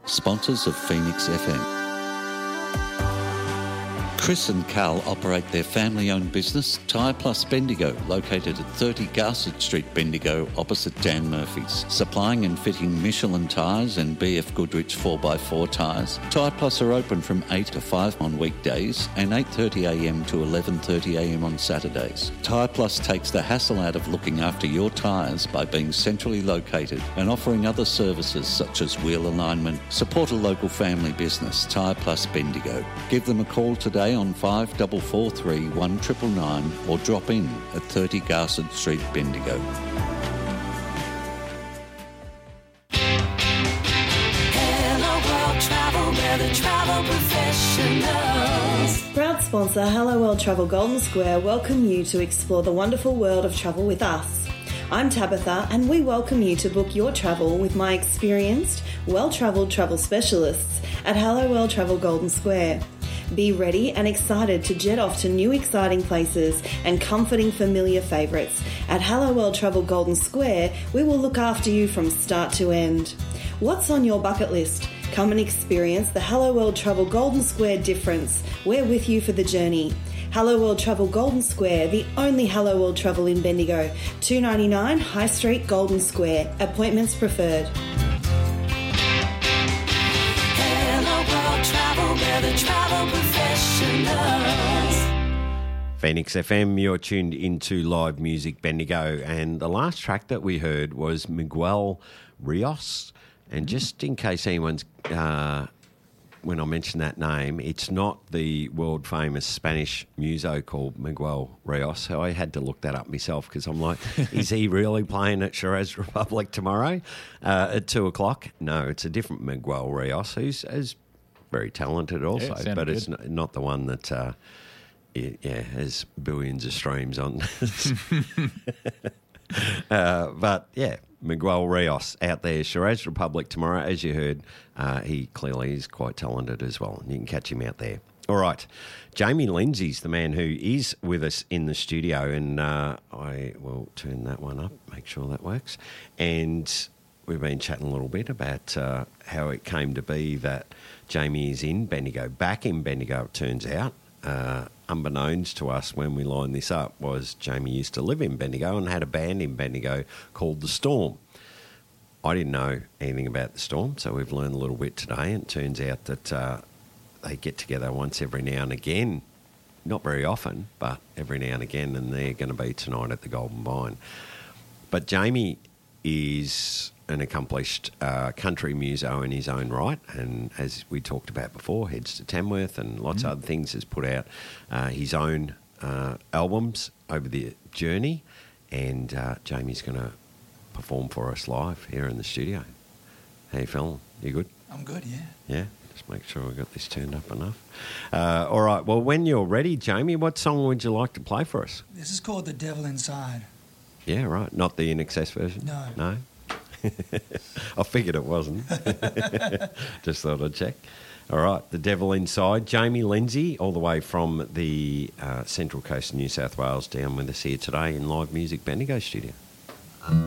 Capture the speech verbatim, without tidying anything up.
sponsors of Phoenix F M. Chris and Carl operate their family-owned business, Tyre Plus Bendigo, located at thirty Garsett Street, Bendigo, opposite Dan Murphy's. Supplying and fitting Michelin tyres and B F Goodrich four by four tyres. Tyre Plus are open from eight to five on weekdays and eight thirty a m to eleven thirty a m on Saturdays. Tyre Plus takes the hassle out of looking after your tyres by being centrally located and offering other services such as wheel alignment. Support a local family business, Tyre Plus Bendigo. Give them a call today on five four four three, one nine nine nine or drop in at thirty Garsett Street, Bendigo. Hello World Travel, we're the travel professionals. Proud sponsor Hello World Travel Golden Square welcome you to explore the wonderful world of travel with us. I'm Tabitha and we welcome you to book your travel with my experienced, well-travelled travel specialists at Hello World Travel Golden Square. Be ready and excited to jet off to new exciting places and comforting familiar favourites. At Hello World Travel Golden Square, we will look after you from start to end. What's on your bucket list? Come and experience the Hello World Travel Golden Square difference. We're with you for the journey. Hello World Travel Golden Square, the only Hello World Travel in Bendigo. two ninety-nine High Street, Golden Square. Appointments preferred. We're the travel professionals. Phoenix F M, you're tuned into Live Music Bendigo, and the last track that we heard was Miguel Rios. And just in case anyone's, uh, when I mention that name, it's not the world famous Spanish muso called Miguel Rios. So I had to look that up myself because I'm like, is he really playing at Shiraz Republic tomorrow uh, at two o'clock? No, it's a different Miguel Rios who's as very talented also, yeah, but good. it's not, not the one that, uh, yeah, has billions of streams on. uh, but, yeah, Miguel Rios out there, Shiraz Republic tomorrow. As you heard, uh, he clearly is quite talented as well. You can catch him out there. All right, Jamie Lindsay's the man who is with us in the studio, and uh, I will turn that one up, make sure that works. And we've been chatting a little bit about uh, how it came to be that Jamie is in Bendigo, back in Bendigo, it turns out. Uh, unbeknownst to us when we lined this up was Jamie used to live in Bendigo and had a band in Bendigo called The Storm. I didn't know anything about The Storm, so we've learned a little bit today, and it turns out that uh, they get together once every now and again. Not very often, but every now and again, and they're going to be tonight at the Golden Vine. But Jamie is an accomplished uh, country muso in his own right, and as we talked about before, heads to Tamworth and lots mm. of other things, has put out uh, his own uh, albums over the journey, and uh, Jamie's going to perform for us live here in the studio. How you feeling? You good? I'm good, yeah. Yeah? Just make sure we've got this turned up enough. Uh, all right, well, when you're ready, Jamie, what song would you like to play for us? This is called The Devil Inside. Yeah, right. Not the In Excess version? No. No? I figured it wasn't. Just thought I'd check. All right, The Devil Inside. Jamie Lindsay, all the way from the uh, Central Coast of New South Wales, down with us here today in Live Music Bendigo studio.